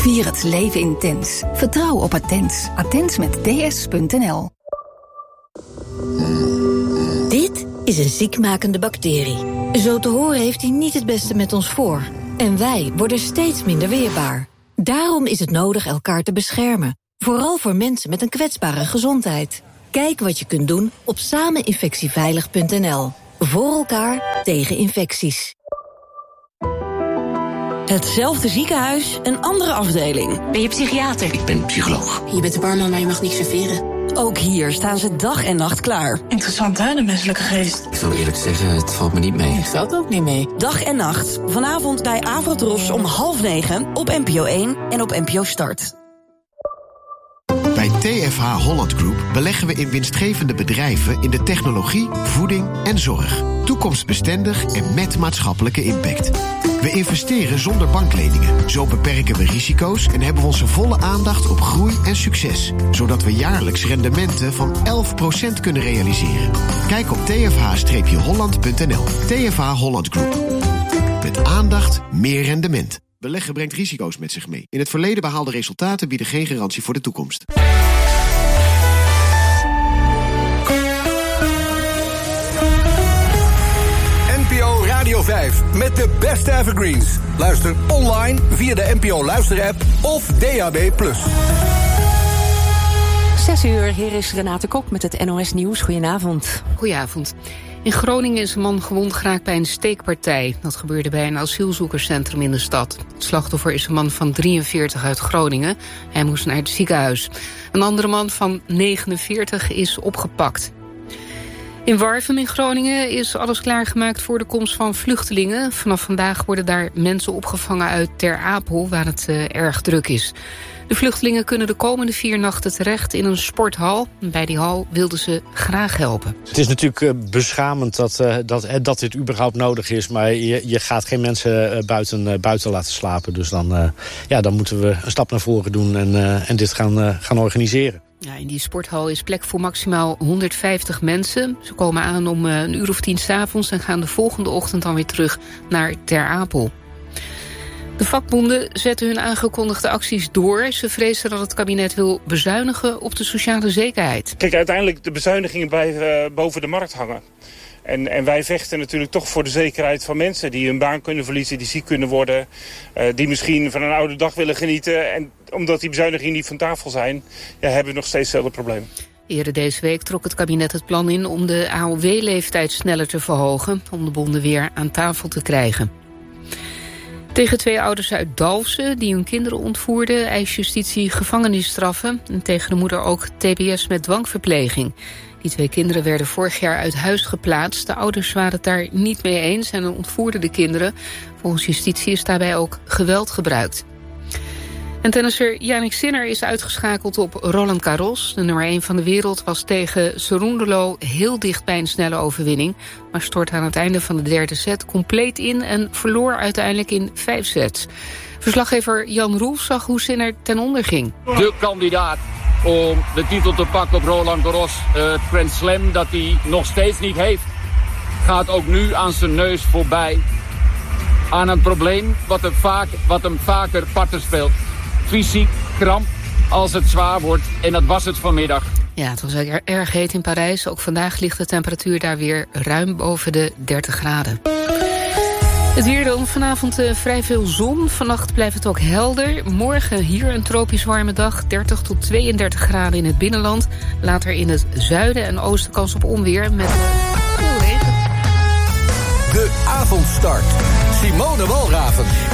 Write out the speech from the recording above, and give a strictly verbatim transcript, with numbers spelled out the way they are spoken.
Vier het leven intens. Vertrouw op Attens. Attens met ds punt n l. Dit is een ziekmakende bacterie. Zo te horen heeft hij niet het beste met ons voor. En wij worden steeds minder weerbaar. Daarom is het nodig elkaar te beschermen. Vooral voor mensen met een kwetsbare gezondheid. Kijk wat je kunt doen op sameninfectieveilig punt n l. Voor elkaar tegen infecties. Hetzelfde ziekenhuis, een andere afdeling. Ben je psychiater? Ik ben psycholoog. Je bent de barman, maar je mag niet serveren. Ook hier staan ze dag en nacht klaar. Interessant, hè, de menselijke geest. Ik zal eerlijk zeggen, het valt me niet mee. Het valt ook niet mee. Dag en nacht, vanavond bij Avrotros om half negen op N P O één en op N P O Start. Bij T F H Holland Group beleggen we in winstgevende bedrijven in de technologie, voeding en zorg. Toekomstbestendig en met maatschappelijke impact. We investeren zonder bankleningen. Zo beperken we risico's en hebben we onze volle aandacht op groei en succes. Zodat we jaarlijks rendementen van elf procent kunnen realiseren. Kijk op t f h holland punt n l. T F H Holland Group. Met aandacht meer rendement. Beleggen brengt risico's met zich mee. In het verleden behaalde resultaten bieden geen garantie voor de toekomst. N P O Radio vijf met de beste evergreens. Luister online via de N P O Luisterapp of D A B plus. Zes uur, hier is Renate Kok met het N O S Nieuws. Goedenavond. Goedenavond. In Groningen is een man gewond geraakt bij een steekpartij. Dat gebeurde bij een asielzoekerscentrum in de stad. Het slachtoffer is een man van drieënveertig uit Groningen. Hij moest naar het ziekenhuis. Een andere man van negenenveertig is opgepakt. In Warffum in Groningen is alles klaargemaakt voor de komst van vluchtelingen. Vanaf vandaag worden daar mensen opgevangen uit Ter Apel, waar het uh, erg druk is. De vluchtelingen kunnen de komende vier nachten terecht in een sporthal. Bij die hal wilden ze graag helpen. Het is natuurlijk uh, beschamend dat, uh, dat, uh, dat dit überhaupt nodig is. Maar je, je gaat geen mensen uh, buiten, uh, buiten laten slapen. Dus dan, uh, ja, dan moeten we een stap naar voren doen en, uh, en dit gaan, uh, gaan organiseren. Ja, in die sporthal is plek voor maximaal honderdvijftig mensen. Ze komen aan om uh, een uur of tien 's avonds en gaan de volgende ochtend dan weer terug naar Ter Apel. De vakbonden zetten hun aangekondigde acties door. Ze vrezen dat het kabinet wil bezuinigen op de sociale zekerheid. Kijk, uiteindelijk de bezuinigingen blijven uh, boven de markt hangen. En, en wij vechten natuurlijk toch voor de zekerheid van mensen die hun baan kunnen verliezen, die ziek kunnen worden, uh, die misschien van een oude dag willen genieten. En omdat die bezuinigingen niet van tafel zijn, ja, hebben we nog steeds hetzelfde probleem. Eerder deze week trok het kabinet het plan in om de A O W-leeftijd sneller te verhogen, om de bonden weer aan tafel te krijgen. Tegen twee ouders uit Dalfsen die hun kinderen ontvoerden, eist justitie gevangenisstraffen. En tegen de moeder ook T B S met dwangverpleging. Die twee kinderen werden vorig jaar uit huis geplaatst. De ouders waren het daar niet mee eens en ontvoerden de kinderen. Volgens justitie is daarbij ook geweld gebruikt. En tennisser Jannik Sinner is uitgeschakeld op Roland Garros. De nummer één van de wereld was tegen Cerundolo heel dicht bij een snelle overwinning, maar stort aan het einde van de derde set compleet in en verloor uiteindelijk in vijf sets. Verslaggever Jan Roelf zag hoe Sinner ten onder ging. De kandidaat om de titel te pakken op Roland Garros, het uh, Grand Slam dat hij nog steeds niet heeft, gaat ook nu aan zijn neus voorbij aan een probleem wat hem, vaak, wat hem vaker parten speelt. Fysiek, kramp, als het zwaar wordt. En dat was het vanmiddag. Ja, het was er erg heet in Parijs. Ook vandaag ligt de temperatuur daar weer ruim boven de dertig graden. Het weer dan. Vanavond uh, vrij veel zon. Vannacht blijft het ook helder. Morgen hier een tropisch warme dag. dertig tot tweeëndertig graden in het binnenland. Later in het zuiden en oosten kans op onweer met veel regen. De avondstart. Simone Walraven.